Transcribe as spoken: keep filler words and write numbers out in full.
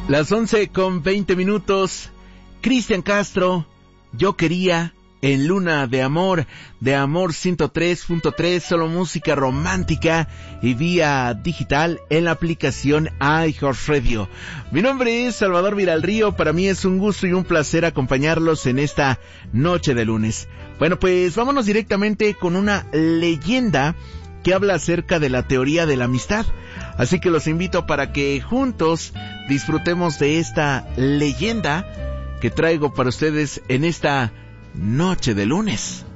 Las once con veinte minutos. Cristian Castro, Yo Quería, en Luna de Amor, de Amor ciento tres punto tres, solo música romántica y vía digital en la aplicación iHeartRadio. Mi nombre es Salvador Viralrío, para mí es un gusto y un placer acompañarlos en esta noche de lunes. Bueno, pues vámonos directamente con una leyenda que habla acerca de la teoría de la amistad. Así que los invito para que juntos disfrutemos de esta leyenda que traigo para ustedes en esta noche de lunes.